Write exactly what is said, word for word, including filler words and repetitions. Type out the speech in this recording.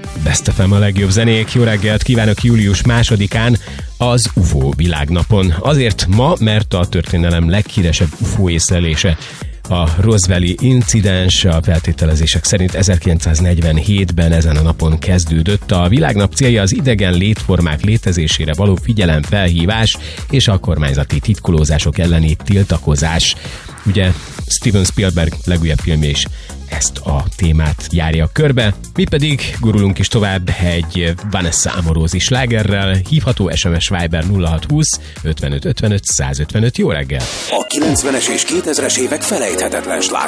Best ef em a legjobb zenék. Jó reggelt kívánok július másodikán, az u f o világnapon. Azért ma, mert a történelem leghíresebb u f o észlelése, a Roswell-i incidens, a feltételezések szerint ezerkilencszáznegyvenhétben ezen a napon kezdődött. A világnap célja az idegen létformák létezésére való figyelemfelhívás és a kormányzati titkolózások elleni tiltakozás. Ugye Steven Spielberg legújabb filmje is ezt a témát járja körbe. Mi pedig gurulunk is tovább egy Vanessa Amorosi slágerrel, hívható es em es Viber nulla hatszázhúsz ötvenöt ötvenöt százötvenöt. Jó reggel! A kilencvenes és kétezres évek felejthetetlen sláger